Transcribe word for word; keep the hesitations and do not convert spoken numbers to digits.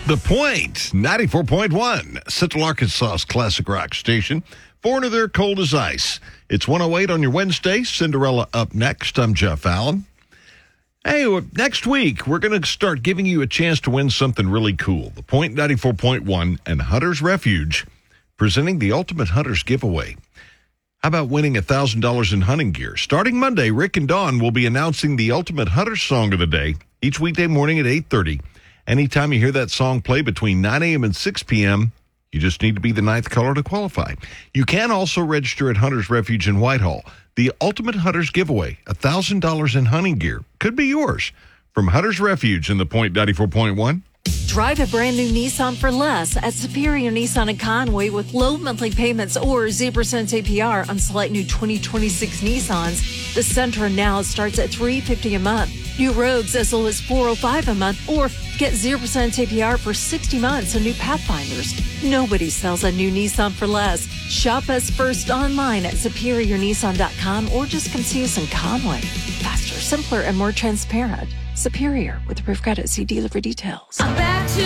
The Point, ninety-four point one, Central Arkansas's classic rock station. Foreigner there, Cold as Ice. It's one oh eight on your Wednesday. Cinderella up next. I'm Jeff Allen. Hey, well, next week, we're going to start giving you a chance to win something really cool. The Point ninety-four point one and Hunter's Refuge presenting the Ultimate Hunters Giveaway. How about winning one thousand dollars in hunting gear? Starting Monday, Rick and Dawn will be announcing the Ultimate Hunter Song of the Day each weekday morning at eight thirty. Anytime you hear that song play between nine a.m. and six p.m., you just need to be the ninth caller to qualify. You can also register at Hunter's Refuge in Whitehall. The Ultimate Hunters Giveaway, one thousand dollars in hunting gear, could be yours. From Hunter's Refuge in the Point ninety-four point one. Drive a brand new Nissan for less at Superior Nissan in Conway with low monthly payments or zero percent A P R on select new twenty twenty-six Nissans. The Sentra now starts at three hundred fifty dollars a month. New Rogues as low as four hundred five dollars a month, or get zero percent A P R for sixty months on new Pathfinders. Nobody sells a new Nissan for less. Shop us first online at superior nissan dot com or just come see us in Conway. Faster, simpler, and more transparent. Superior with approved credit. See dealer for details. I'm back to